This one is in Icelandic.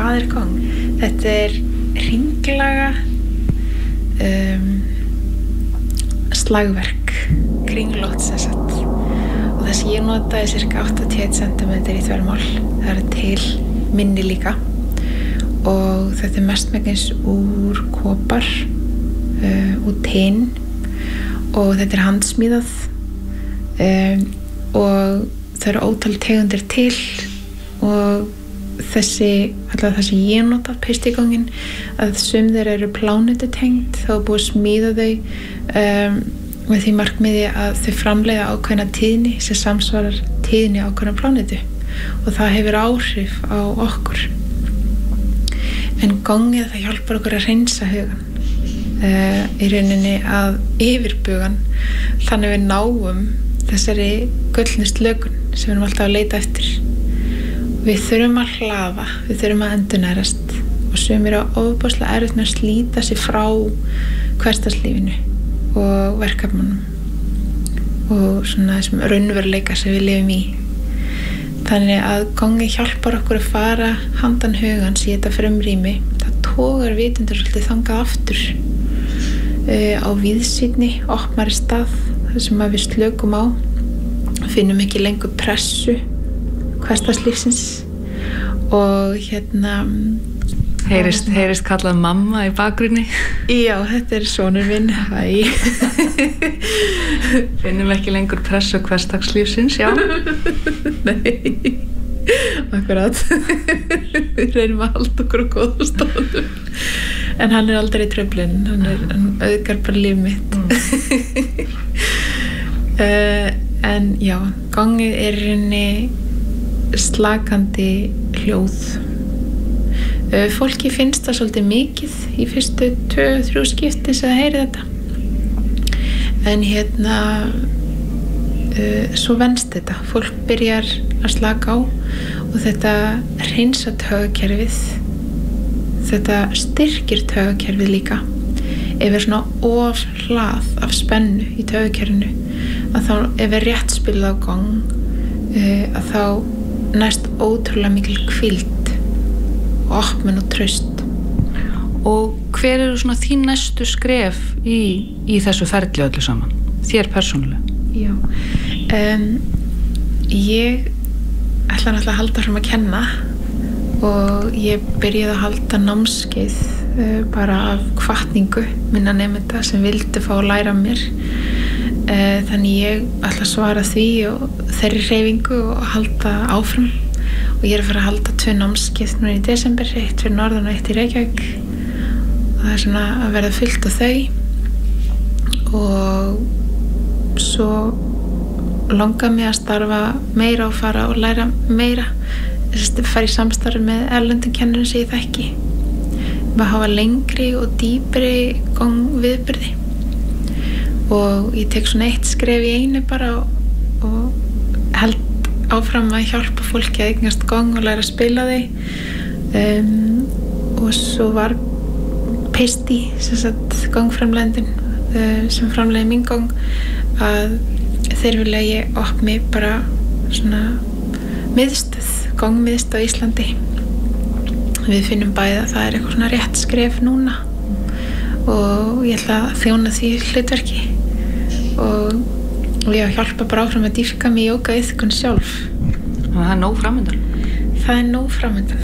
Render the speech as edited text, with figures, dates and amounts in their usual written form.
Hvað gong? Þetta hringlaga slagverk kringlótt sem sagt og það sem ég notaði cirka 81 cm í þvermál. Það til minni líka og þetta mestmegnis úr kopar úr tin og þetta handsmíðað og það eru ótal tegundir til og það sem ég nota pistigongin að sum þeir eru plánetutengt þá búið að smíða þau með því markmiði að þau framleiða ákveðna tíðni sem samsvarar tíðni ákveðna plánetu og það hefur áhrif á okkur en gongið það hjálpar okkur að hreinsa hugan í rauninni að yfirbugan þannig við náum þessari gullnu slökun sem við erum alltaf að leita eftir. Við þurfum að hlaða, við þurfum að endurnærast og sumir á ofboðslega erfitt með að slíta sig frá hversdagslífinu og verkefnunum og svona þessum raunveruleika sem við lifum í. Þannig að gongið hjálpar okkur að fara handan hugans í þetta frumrými. Það togar vitundur svolítið þangað aftur á víðsýnni, opnari stað þar sem við slökum á, finnum ekki lengur pressu hversdagslífsins og heyrist kallað mamma í bakgrunni. Já, þetta sonur minn. Hæ. Finnum ekki lengur pressu hversdagslífsins, já. Nei. Akkurat. Við reynum að halda okkur á góða stöðum. En hann aldrei truflun, hann auðgar bara líf mitt. En já, gongið rauninni slakandi hljóð. Fólki finnst það svolítið mikið í fyrstu 2-3 skipti sem það heyri þetta. En svo venst þetta. Fólk byrjar að slaka á og þetta hreinsar taugakerfið. Þetta styrkir taugakerfið líka. Ef svona ofhlað af spennu í taugakerfinu, að þá ef rétt spilað á gong, að þá næst ótrúlega mikil hvíld og opnun og traust. Og hver eru svona þín næstu skref í þessu ferli öllu saman? Þér persónulega? Já. Ég ætla náttúrulega að halda fram að kenna og ég byrjaði að halda námskeið bara af hvatningu minna nemenda sem vildu fá að læra mér. Þannig ég ætla að svara því og þeirri hreyfingu og halda áfram og ég að fara að halda 2 námskeið núna í desember, 1 fyrir norðan og 1 í Reykjavík og það svona að verða fullt á þau og svo langar mig að starfa meira og fara og læra meira fara í samstarfi með erlendum kennurum sem ég þekki að hafa lengri og dýpri gongviðburði og ég tek svona 1 skref í einu bara og held áfram að hjálpa fólki að eignast gong og læra að spila þau og svo var Pisti sem sagt gongframleiðandinn sem framleiði minn gong að þeir vilja ég opni bara svona miðstöð, gongmiðstöð á Íslandi. Við finnum bæði að það eitthvað svona rétt skref núna og ég ætla að þjóna því hlutverki og ég hjálpa bara áfram að dýpka mig í jógaiðkun sjálf. Og það nóg framundan? Það nóg framundan.